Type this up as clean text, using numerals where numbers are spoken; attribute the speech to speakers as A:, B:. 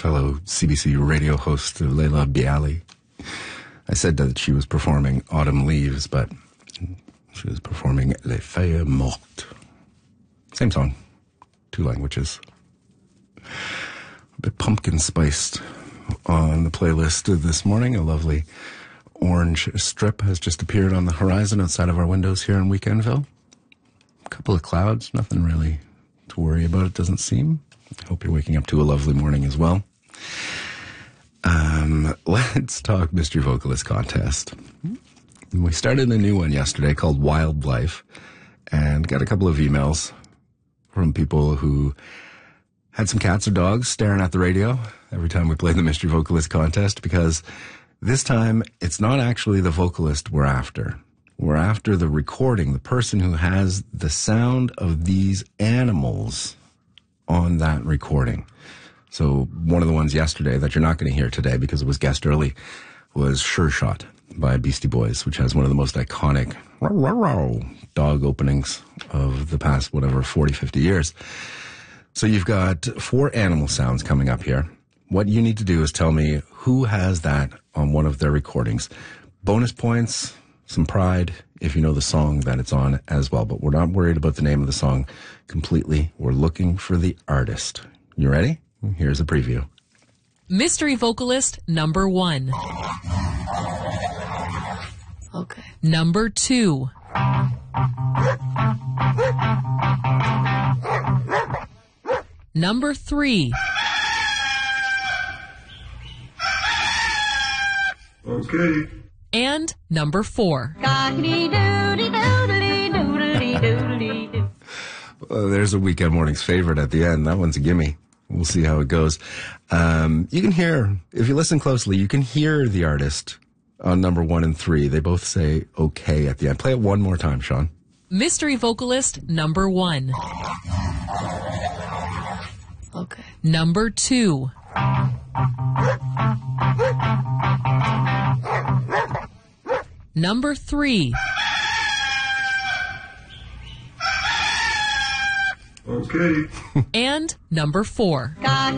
A: fellow CBC radio host Leila Bialy. I said that she was performing Autumn Leaves, but she was performing Les Feuilles Mortes. Same song, 2 languages. A bit pumpkin spiced on the playlist this morning. A lovely orange strip has just appeared on the horizon outside of our windows here in Weekendville. A couple of clouds, nothing really to worry about, it doesn't seem. I hope you're waking up to a lovely morning as well. Let's talk Mystery Vocalist Contest. We started a new one yesterday called Wildlife and got a couple of emails from people who had some cats or dogs staring at the radio every time we played the Mystery Vocalist Contest, because this time it's not actually the vocalist we're after. We're after the recording, the person who has the sound of these animals on that recording. So one of the ones yesterday that you're not going to hear today because it was guessed early was Sure Shot by Beastie Boys, which has one of the most iconic dog openings of the past, 40, 50 years. So you've got 4 animal sounds coming up here. What you need to do is tell me who has that on one of their recordings. Bonus points, some pride, if you know the song that it's on as well. But we're not worried about the name of the song completely. We're looking for the artist. You ready? Here's a preview.
B: Mystery Vocalist number 1.
C: Okay.
B: Number 2. Number 3.
D: Okay.
B: And number 4.
A: There's a Weekend Mornings favorite at the end. That one's a gimme. We'll see how it goes. You can hear, if you listen closely, you can hear the artist on number 1 and 3. They both say okay at the end. Play it one more time, Sean.
B: Mystery Vocalist number 1.
C: Okay.
B: Number 2. Number 3.
D: Okay.
B: And number 4.